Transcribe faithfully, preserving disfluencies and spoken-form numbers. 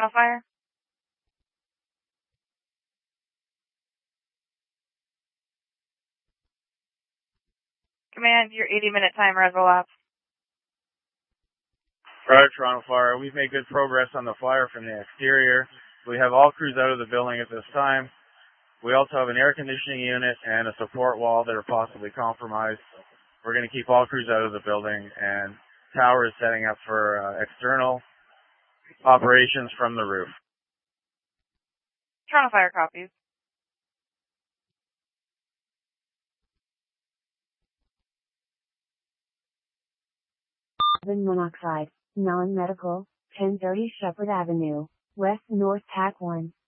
Toronto Fire. Command, your eighty minute timer has elapsed. Roger, Toronto Fire. We've made good progress on the fire from the exterior. We have all crews out of the building at this time. We also have an air conditioning unit and a support wall that are possibly compromised. We're going to keep all crews out of the building, and tower is setting up for uh, external operations from the roof. Toronto Fire copies. Carbon monoxide, non-medical, ten thirty Shepherd Avenue, West North Pack one.